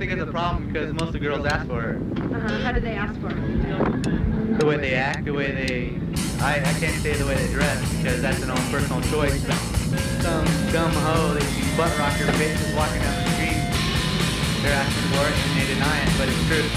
think it's a problem because most of the girls ask for it. How do they ask for it? The way they act, the way they... I can't say the way they dress because that's an own personal choice. But some dumb hoe that you butt rock your bitches walking down the street, they're asking for it and they deny it, but it's true.